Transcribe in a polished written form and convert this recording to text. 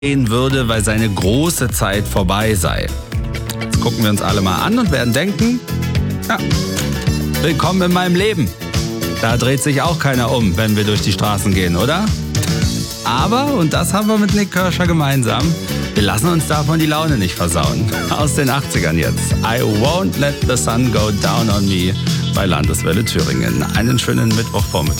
gehen würde, weil seine große Zeit vorbei sei. Das gucken wir uns alle mal an und werden denken, ja, willkommen in meinem Leben. Da dreht sich auch keiner um, wenn wir durch die Straßen gehen, oder? Aber, und das haben wir mit Nik Kershaw gemeinsam, wir lassen uns davon die Laune nicht versauen. Aus den 80ern jetzt. I won't let the sun go down on me bei Landeswelle Thüringen. Einen schönen Mittwochvormittag.